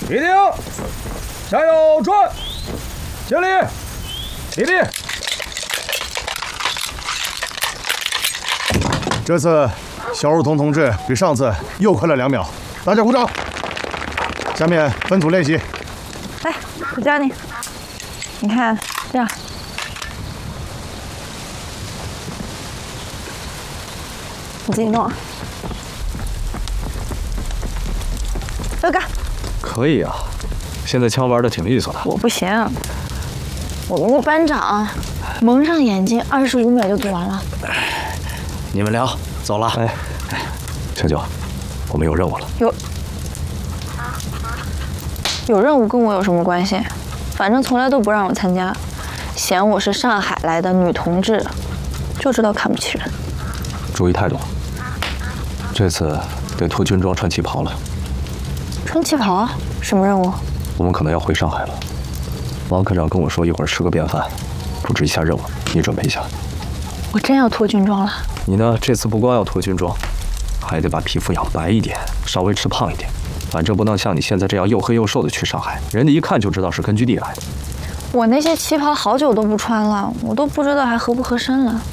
立定，加油，转，敬礼，立定。 这次小乳童同志比上次又快了2秒，大家鼓掌。下面分组练习。 来，我教你。你看这样。你自己弄啊。六哥。 可以啊，现在枪玩的挺利索的。 我不行，我们的班长蒙上眼睛，25秒就读完了。 你们聊，走了。哎，小九，我们有任务了。 有任务跟我有什么关系？反正从来都不让我参加，嫌我是上海来的女同志，就知道看不起人。 注意态度。这次得脱军装穿旗袍了。 穿旗袍？什么任务？ 我们可能要回上海了。王科长跟我说，一会儿吃个便饭，布置一下任务，你准备一下。 我真要脱军装了。 你呢？这次不光要脱军装，还得把皮肤养白一点，稍微吃胖一点。反正不能像你现在这样又黑又瘦的去上海，人家一看就知道是根据地来的。 我那些旗袍好久都不穿了，我都不知道还合不合身了。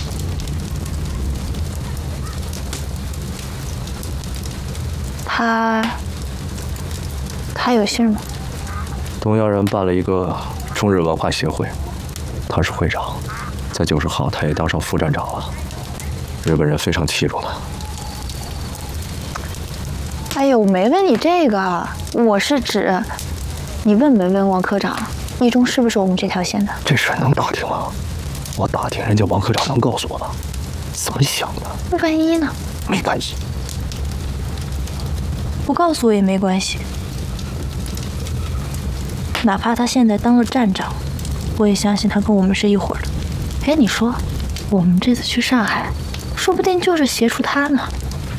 他有信吗？ 东洋人办了一个中日文化协会，他是会长，在90号他也当上副站长了。日本人非常器重他。 哎呦，我没问你这个，我是指，你问没问王科长，一中是不是我们这条线的？ 这事能打听吗？我打听人家王科长能告诉我吗？怎么想的？ 万一呢？ 没关系， 不告诉我也没关系。哪怕他现在当了站长，我也相信他跟我们是一伙的。哎，你说，我们这次去上海，说不定就是协助他呢。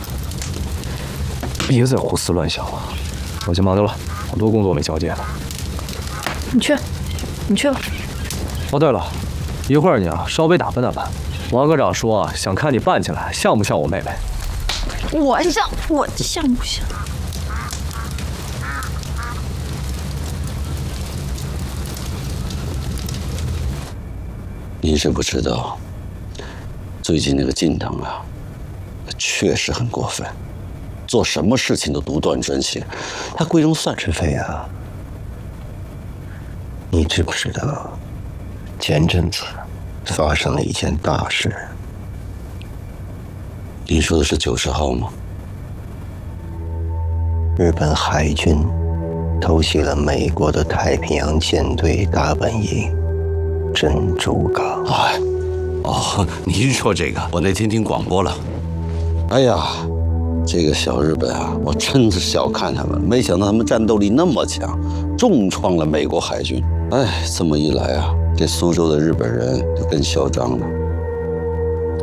别再胡思乱想了，我先忙去了，好多工作没交接呢。 你去吧。 哦，对了，一会儿你啊稍微打扮打扮。王科长说想看你扮起来像不像我妹妹？ 我像不像？ 您是不知道，最近那个靳堂啊，确实很过分。做什么事情都独断专行，他归中算是飞啊，你知不知道，前阵子发生了一件大事？ 您说的是90号吗？ 日本海军偷袭了美国的太平洋舰队大本营珍珠港。 哎，哦，您说这个，我那天听广播了。哎呀。这个小日本啊，我真是小看他们，没想到他们战斗力那么强，重创了美国海军。哎，这么一来啊，这苏州的日本人就更嚣张了。